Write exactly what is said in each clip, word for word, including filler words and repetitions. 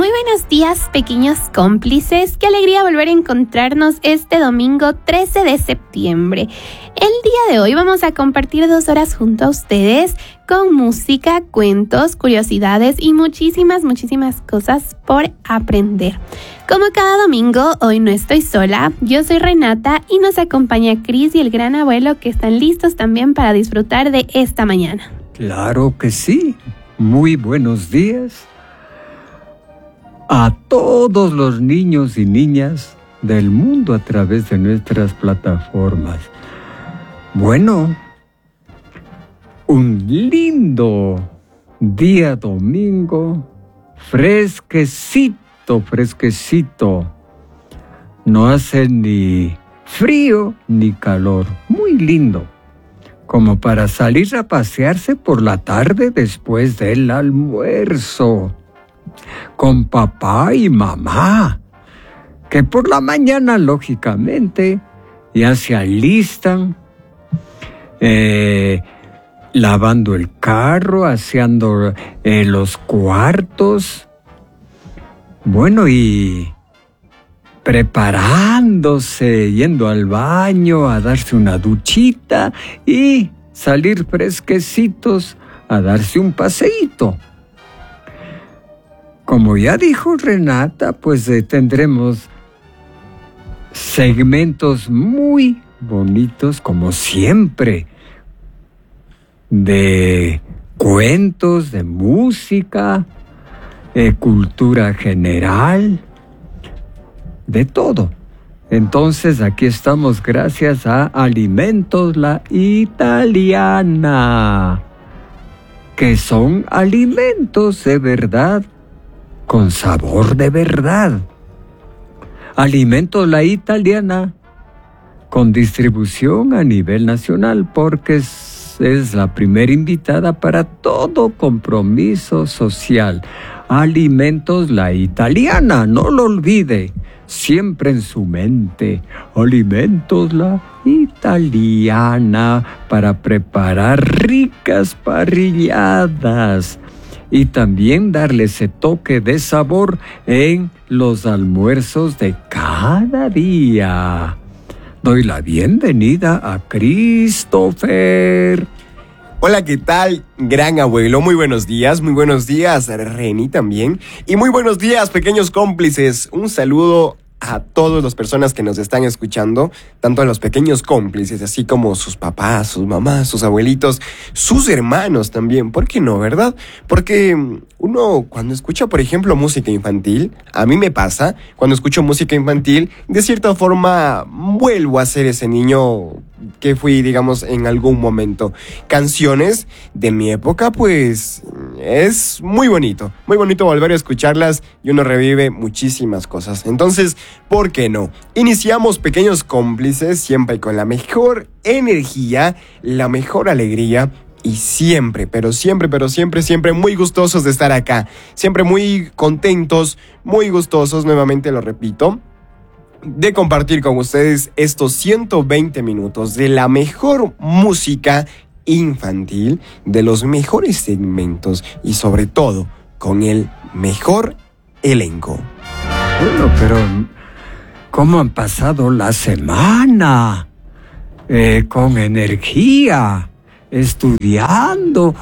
Muy buenos días, pequeños cómplices. Qué alegría volver a encontrarnos este domingo trece de septiembre. El día de hoy vamos a compartir dos horas junto a ustedes con música, cuentos, curiosidades y muchísimas, muchísimas cosas por aprender. Como cada domingo, hoy no estoy sola. Yo soy Renata y nos acompaña Cris y el gran abuelo, que están listos también para disfrutar de esta mañana. Claro que sí. Muy buenos días a todos los niños y niñas del mundo a través de nuestras plataformas. Bueno, un lindo día domingo, fresquecito, fresquecito. No hace ni frío ni calor, muy lindo, como para salir a pasearse por la tarde después del almuerzo, con papá y mamá, que por la mañana, lógicamente, ya se alistan, eh, lavando el carro, aseando eh, los cuartos, bueno, y preparándose, yendo al baño a darse una duchita y salir fresquecitos a darse un paseíto. Como ya dijo Renata, pues eh, tendremos segmentos muy bonitos, como siempre, de cuentos, de música, eh, cultura general, de todo. Entonces aquí estamos gracias a Alimentos La Italiana, que son alimentos de verdad, con sabor de verdad. Alimentos La Italiana, con distribución a nivel nacional, porque es, es la primera invitada para todo compromiso social. Alimentos La Italiana, no lo olvide, siempre en su mente. Alimentos La Italiana, para preparar ricas parrilladas y también darle ese toque de sabor en los almuerzos de cada día. Doy la bienvenida a Christopher. Hola, ¿qué tal, gran abuelo? Muy buenos días, muy buenos días, Reni también. Y muy buenos días, pequeños cómplices. Un saludo a todas las personas que nos están escuchando, tanto a los pequeños cómplices, así como sus papás, sus mamás, sus abuelitos, sus hermanos también. ¿Por qué no, verdad? Porque uno, cuando escucha, por ejemplo, música infantil, a mí me pasa, cuando escucho música infantil, de cierta forma vuelvo a ser ese niño que fui, digamos, en algún momento. Canciones de mi época, pues, es muy bonito. Muy bonito volver a escucharlas y uno revive muchísimas cosas. Entonces, ¿por qué no? Iniciamos, pequeños cómplices, siempre con la mejor energía, la mejor alegría y siempre, pero siempre, pero siempre, siempre muy gustosos de estar acá. Siempre muy contentos, muy gustosos, nuevamente lo repito, de compartir con ustedes estos ciento veinte minutos de la mejor música infantil, de los mejores segmentos y sobre todo con el mejor elenco. Bueno, pero ¿cómo han pasado la semana? Eh, con energía, estudiando,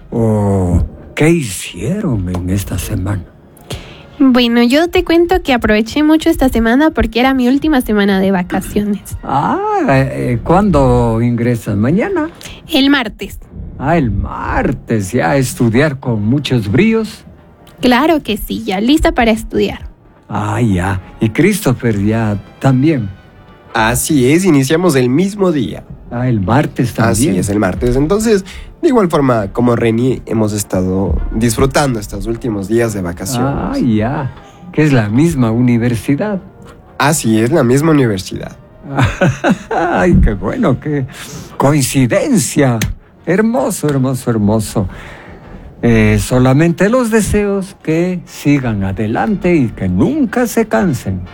o ¿qué hicieron en esta semana? Bueno, yo te cuento que aproveché mucho esta semana porque era mi última semana de vacaciones. Ah, eh, ¿cuándo ingresas? ¿Mañana? El martes. Ah, el martes, ya a estudiar con muchos bríos. Claro que sí, ya lista para estudiar. Ah, ya. Y Christopher ya también. Así es, iniciamos el mismo día. Ah, el martes también. Así es, el martes. Entonces, de igual forma, como Reni, hemos estado disfrutando estos últimos días de vacaciones. Ah, ya. Que es la misma universidad. Así es, la misma universidad. Ay, qué bueno, qué coincidencia. Hermoso, hermoso, hermoso. Eh, solamente los deseos que sigan adelante y que nunca se cansen.